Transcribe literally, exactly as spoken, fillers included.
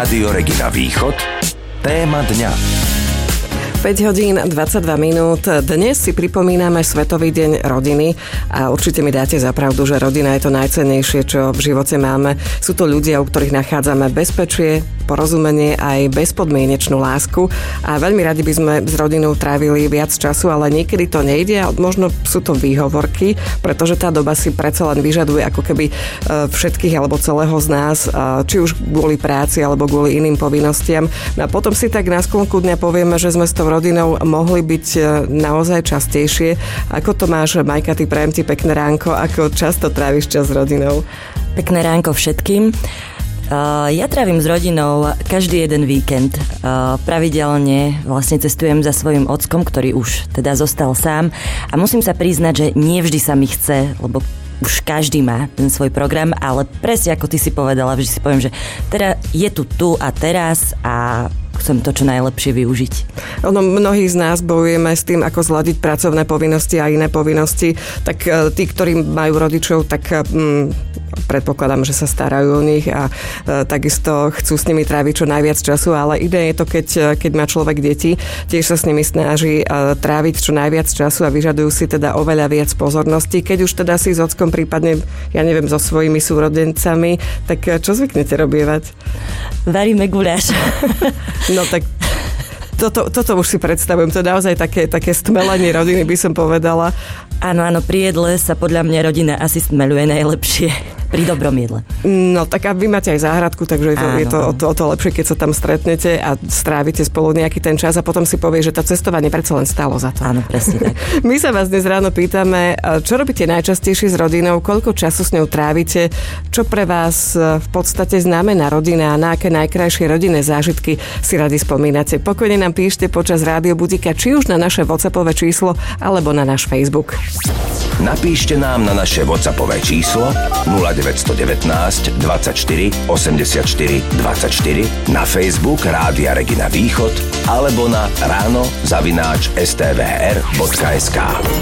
Rádio Regina Východ. Téma dňa. päť hodín dvadsaťdva minút. Dnes si pripomíname Svetový deň rodiny a určite mi dáte za pravdu, že rodina je to najcennejšie, čo v živote máme. Sú to ľudia, u ktorých nachádzame bezpečie, porozumenie aj bezpodmienečnú lásku a veľmi radi by sme s rodinou trávili viac času, ale niekedy to nejde a možno sú to výhovorky, pretože tá doba si predsa len vyžaduje ako keby všetkých alebo celého z nás, či už kvôli práci alebo kvôli iným povinnostiam. No a potom si tak na sklonku dňa povieme, že sme s tou rodinou mohli byť naozaj častejšie. Ako to máš, Majka, ty, prajem ti pekné ránko, ako často tráviš čas s rodinou? Pekné ránko všetkým. Ja trávim s rodinou každý jeden víkend. Pravidelne vlastne cestujem za svojím ockom, ktorý už teda zostal sám a musím sa priznať, že nie vždy sa mi chce, lebo už každý má ten svoj program, ale presne ako ty si povedala, vždy si poviem, že teda je tu tu a teraz a chcem to čo najlepšie využiť. Ono, mnohí z nás bojujeme s tým, ako zladiť pracovné povinnosti a iné povinnosti, tak tí, ktorí majú rodičov, tak hm, predpokladám, že sa starajú o nich a e, takisto chcú s nimi tráviť čo najviac času, ale iné je to, keď, keď má človek deti, tiež sa s nimi snaží e, tráviť čo najviac času a vyžadujú si teda oveľa viac pozornosti. Keď už teda si s ockom, prípadne, ja neviem, so svojimi súrodencami, tak čo zvyknete robievať? Varíme guláš. No tak toto, toto už si predstavujem, to je naozaj také, také stmelenie rodiny, by som povedala. Áno, áno, pri jedle sa podľa mňa rodina asi stmeluje najlepšie. Pri dobrom jedle. No tak a vy máte aj záhradku, takže je to, je to o, to o to lepšie, keď sa tam stretnete a strávite spolu nejaký ten čas a potom si povie, že to cestovanie predsa len stálo za to. Áno, presne tak. My sa vás dnes ráno pýtame, čo robíte najčastejšie s rodinou, koľko času s ňou trávite, čo pre vás v podstate znamená rodina a na aké najkrajšie rodinné zážitky si radi spomínate. Pokojne nám píšte počas Rádio Budíka, či už na naše WhatsAppové číslo alebo na náš Facebook. Napíšte nám na naše WhatsAppové číslo nula deväť jedna deväť dvadsaťštyri osemdesiatštyri dvadsaťštyri, na Facebook Rádia Regina Východ alebo na ráno zavináč es té vé er bodka es ká.